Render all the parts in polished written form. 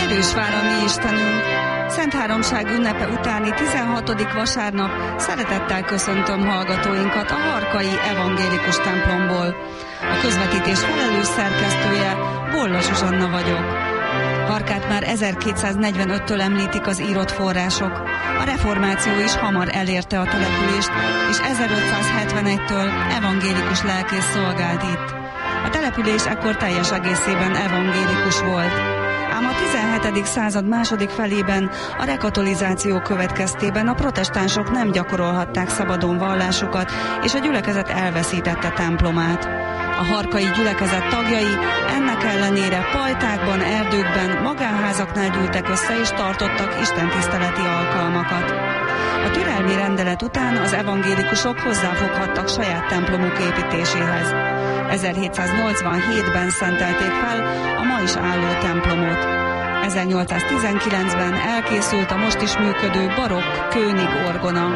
Erős vár a mi Istenünk! Szent Háromság ünnepe utáni 16. vasárnap szeretettel köszöntöm hallgatóinkat a Harkai Evangélikus templomból. A közvetítés felelős szerkesztője, Bolla Zsuzsanna vagyok. Harkát már 1245-től említik az írott források. A reformáció is hamar elérte a települést, és 1571-től evangélikus lelkész szolgált itt. A település ekkor teljes egészében evangélikus volt. Ám a 17. század második felében a rekatolizáció következtében a protestánsok nem gyakorolhatták szabadon vallásukat, és a gyülekezet elveszítette templomát. A harkai gyülekezet tagjai ennek ellenére pajtákban, erdőkben, magánházaknál gyűltek össze és tartottak istentiszteleti alkalmakat. A türelmi rendelet után az evangélikusok hozzáfoghattak saját templomuk építéséhez. 1787-ben szentelték fel a ma is álló templomot. 1819-ben elkészült a most is működő barokk König orgona.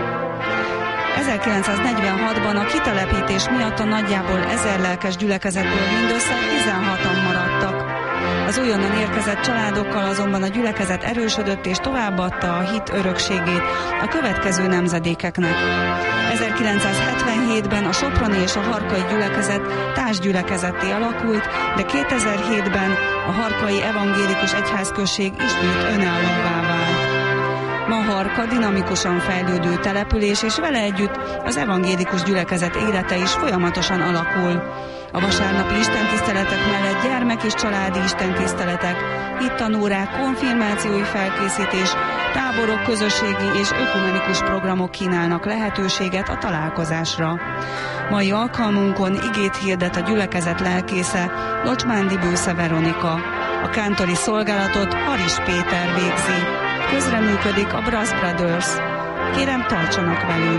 1946-ban a kitelepítés miatt a nagyjából 1000 lelkes gyülekezetből mindössze 16-an maradtak. Az újonnan érkezett családokkal azonban a gyülekezet erősödött és továbbadta a hit örökségét a következő nemzedékeknek. 1977-ben a soproni és a harkai gyülekezet társgyülekezetté alakult, de 2007-ben a Harkai Evangélikus Egyházközség ismét önállóvá vált. Ma Harka dinamikusan fejlődő település, és vele együtt az evangélikus gyülekezet élete is folyamatosan alakul. A vasárnapi istentiszteletek mellett gyermek és családi istentiszteletek, hittanórák, konfirmációi felkészítés, táborok, közösségi és ökumenikus programok kínálnak lehetőséget a találkozásra. Mai alkalmunkon igét hirdet a gyülekezet lelkésze, Locsmándi Bősze Veronika. A kántori szolgálatot Haris Péter végzi. Közreműködik a Brass Brothers. Kérem, tartsanak velünk!